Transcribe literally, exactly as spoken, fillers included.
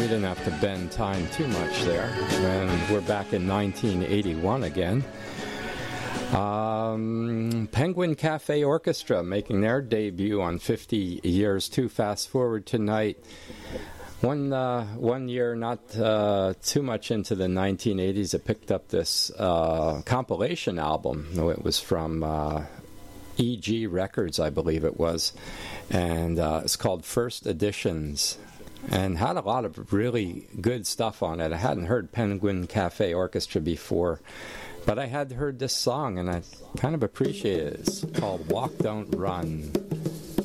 we didn't have to bend time too much there. And we're back in nineteen eighty-one again. Um, Penguin Cafe Orchestra making their debut on fifty Years Too Fast Forward tonight. One uh, one year, not uh, too much into the nineteen eighties, it picked up this uh, compilation album. It was from uh, E G Records, I believe it was, and uh, it's called First Editions, and had a lot of really good stuff on it. I hadn't heard Penguin Cafe Orchestra before, but I had heard this song, and I kind of appreciate it. It's called Walk, Don't Run.